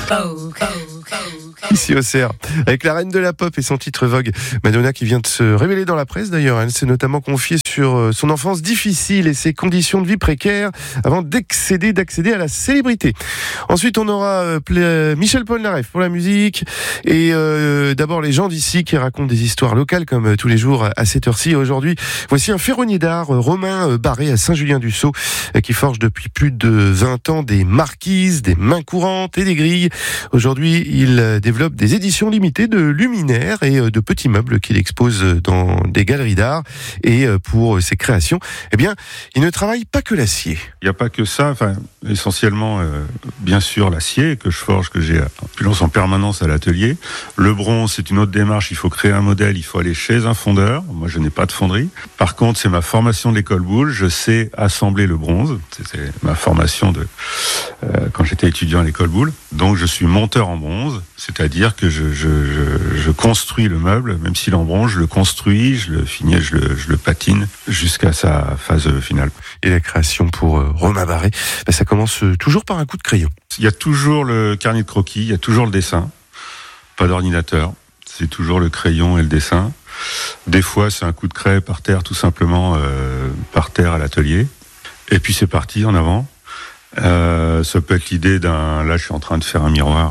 Ici au CR, avec la reine de la pop et son titre Vogue. Madonna qui vient de se révéler dans la presse d'ailleurs. Elle s'est notamment confiée sur son enfance difficile et ses conditions de vie précaires avant d'accéder à la célébrité. Ensuite, on aura Michel Polnareff pour la musique et d'abord les gens d'ici qui racontent des histoires locales comme tous les jours à cette heure-ci. Aujourd'hui, voici un ferronnier d'art, Romain Barré à Saint-Julien-du-Sault, qui forge depuis plus de 20 ans des marquises, des mains courantes et des grilles. Aujourd'hui, il développe des éditions limitées de luminaires et de petits meubles qu'il expose dans des galeries d'art. Et pour ses créations, eh bien, il ne travaille pas que l'acier. Il n'y a pas que ça, essentiellement, bien sûr, l'acier que je forge, que j'ai en permanence à l'atelier. Le bronze, c'est une autre démarche. Il faut créer un modèle, il faut aller chez un fondeur. Moi, je n'ai pas de fonderie. Par contre, c'est ma formation de l'école Boulle. Je sais assembler le bronze. C'était ma formation quand j'étais étudiant à l'école Boulle. Donc, je suis monteur en bronze, c'est-à-dire que je construis le meuble, même s'il est en bronze, je le construis, je le finis, je le patine jusqu'à sa phase finale. Et la création pour Romain Barré, ça commence toujours par un coup de crayon. Il y a toujours le carnet de croquis, il y a toujours le dessin, pas d'ordinateur, c'est toujours le crayon et le dessin. Des fois, c'est un coup de craie par terre, tout simplement par terre à l'atelier. Et puis c'est parti, en avant. Ça peut être l'idée là, je suis en train de faire un miroir.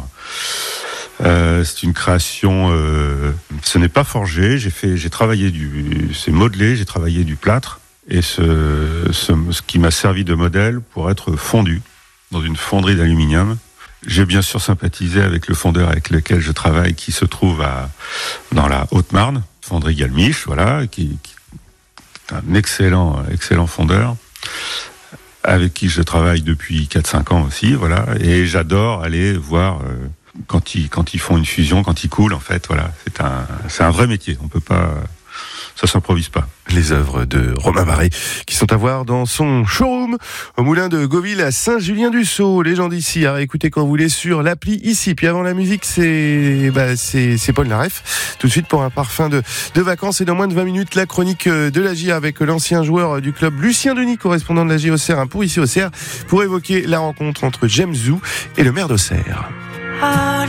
C'est une création. Ce n'est pas forgé. J'ai travaillé c'est modelé. J'ai travaillé du plâtre et ce qui m'a servi de modèle pour être fondu dans une fonderie d'aluminium. J'ai bien sûr sympathisé avec le fondeur avec lequel je travaille, qui se trouve dans la Haute-Marne, fonderie Galmiche, voilà, qui est un excellent fondeur, avec qui je travaille depuis 4-5 ans aussi, voilà, et j'adore aller voir quand ils font une fusion, quand ils coulent, en fait, voilà, c'est un vrai métier, on peut pas, ça s'improvise pas. Les œuvres de Romain Barré qui sont à voir dans son showroom au moulin de Gauville à Saint-Julien-du-Sault. Les gens d'ici à réécouter quand vous voulez sur l'appli ici. Puis avant la musique, c'est Polnareff. Tout de suite pour un parfum de vacances et dans moins de 20 minutes, la chronique de la GIA avec l'ancien joueur du club Lucien Denis, correspondant de la GIA Auxerre, pour ici Auxerre, pour évoquer la rencontre entre James Zou et le maire d'Auxerre.